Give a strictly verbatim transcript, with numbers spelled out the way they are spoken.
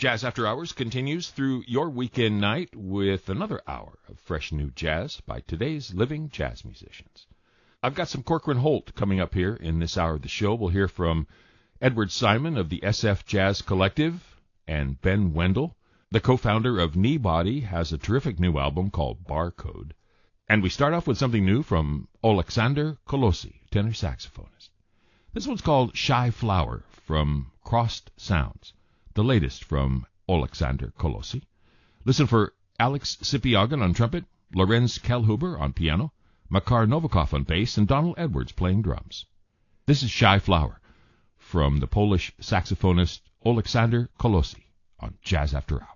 Jazz After Hours continues through your weekend night with another hour of fresh new jazz by today's living jazz musicians. I've got some Corcoran Holt coming up here in this hour of the show. We'll hear from Edward Simon of the S F Jazz Collective and Ben Wendell, the co-founder of Kneebody, has a terrific new album called Barcode. And we start off with something new from Oleksandr Kolosi, tenor saxophonist. This one's called Shy Flower from Crossed Sounds, the latest from Oleksandr Kolosi. Listen for Alex Sipiagan on trumpet, Lorenz Kellhuber on piano, Makar Novikov on bass, and Donald Edwards playing drums. This is Shy Flower from the Polish saxophonist Oleksandr Kolosi on Jazz After Hours.